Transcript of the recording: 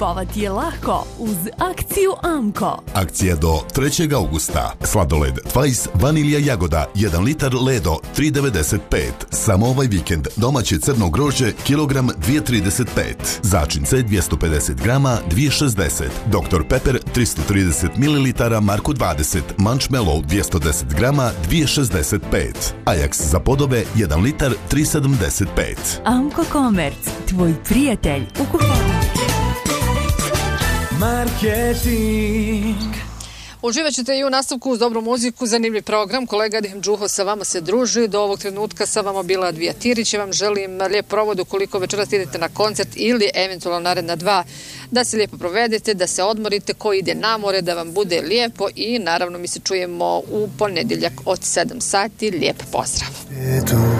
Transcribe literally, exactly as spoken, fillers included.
Kupovati je lako uz akciju Amko. Akcija do trećeg augusta. Sladoled Twice vanilija jagoda jedan litar Ledo tri devedeset pet. Samo ovaj vikend domaće crno grožđe kilogram dvije trideset pet. Začince dvjesto pedeset grama dvije šezdeset. doktor Pepper tristo trideset mililitara Marko dvadeset. Munchmallow dvjesto deset grama dvije šezdeset pet. Ajax za podove jedan litar tri sedamdeset pet. Amko Komerc, tvoj prijatelj u kupovini. Marketing. Uživat ćete i u nastavku uz dobru muziku, zanimljiv program. Kolega Edhem Džuho sa vama se druži. Do ovog trenutka sa vama bila Advija Tirić. Vam želim lijep provod ukoliko večeras idete na koncert ili eventualno naredna dva, da se lijepo provedete, da se odmorite, ko ide na more, da vam bude lijepo i naravno mi se čujemo u ponedjeljak od sedam sati. Lijep pozdrav.